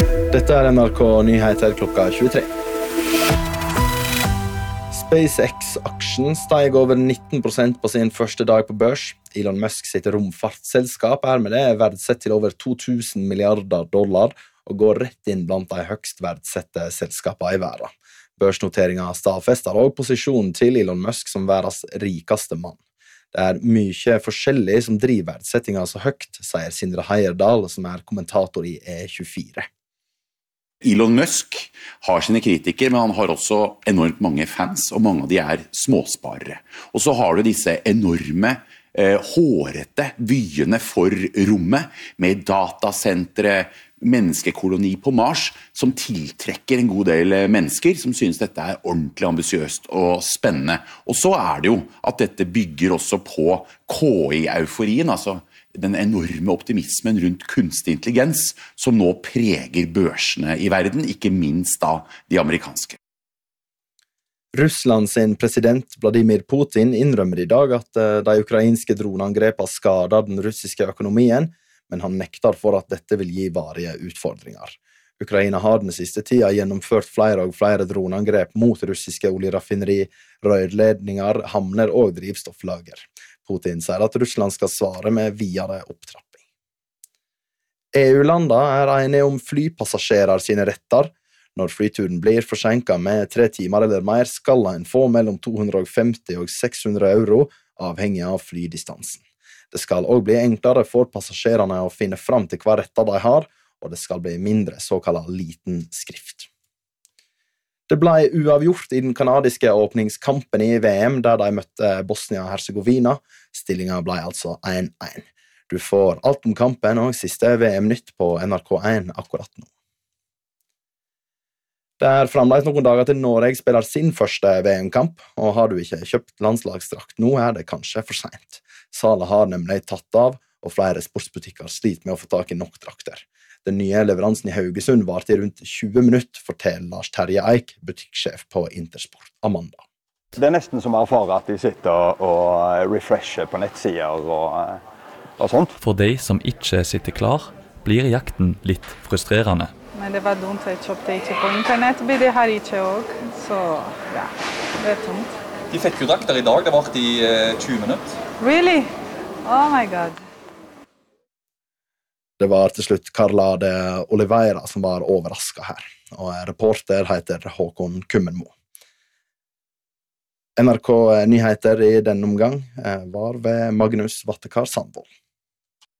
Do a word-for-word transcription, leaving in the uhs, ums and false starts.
Dette er N R K Nyheter klokka tjuetre. SpaceX-aksjen steg over nitten prosent på sin første dag på børs. Elon Musk sitt romfartsselskap er med det verdsett til over to tusen milliarder dollar og går rett inn blant de høgst verdsette selskapene i verden. Børsnoteringen stadfester også posisjonen til Elon Musk som verdens rikeste mann. Det er mye forskjellig som driver verdsettingen så høyt, sier Sindre Heierdal, som er kommentator i E tjuefire. Elon Musk har sine kritikere, men han har også enormt mange fans, og mange av de er småsparere. Og så har du disse enorme, eh, hårete vyene for rommet, med datasentre, menneskekoloni på Mars, som tiltrekker en god del mennesker, som synes dette er ordentlig ambisiøst og spennende. Og så er det jo at dette bygger også på K I-euforien, altså den enorme optimismen rundt kunstig intelligens, som nå preger børsene i verden, ikke minst da de amerikanske. Russland sin president Vladimir Putin innrømmer i dag at de ukrainske droneangrepene skader den russiske økonomien, men han nekter for at dette vil gi varige utfordringer. Ukraina har den siste tida gjennomført flere og flere droneangrep mot russiske oljeraffineri, rørledninger, hamner og drivstofflager. Putin sier at Russland skal svare med videre opptrapping. E U-landa er enige om flypassasjerer sine retter. Når flyturen blir forsinket med tre timer eller mer, skal en få mellom to hundre og femti og seks hundre euro, avhengig av flydistansen. Det skal også bli enklere for passasjerene å finne fram til hva retter de har, og det skal bli mindre såkalt liten skrift. Det ble uavgjort i den kanadiske åpningskampen i V M, der de møtte Bosnia-Herzegovina. Stillingen ble altså én én. Du får alt om kampen og siste V M-nytt på N R K én akkurat nå. Det er fremdeles noen dager til Norge spiller sin første V M-kamp, og har du ikke kjøpt landslagsdrakt nå, er det kanskje for sent. Salet har nemlig tatt av, og flere sportsbutikker sliter med å få tak i nok drakter. Den nye leveransen i Haugesund var til rundt tjue minutter, forteller Lars Terje Eik, butikksjef på Intersport Amanda. Det er nesten som å erfare at de sitter og refresher på nettsider og, og sånt. For de som ikke sitter klar, blir jakten litt frustrerende. Men det var dumt, jeg kjøpte ikke på internett, blir det her ikke også, så ja, det er tomt. De fikk jo drakter i dag, det var i tjue minutter. Really? Oh my god. Det var til slutt Carla de Oliveira som var overrasket her, og reporter heter Håkon Kummenmo. N R K Nyheter i denne omgang var ved Magnus Vattekar Sandvold.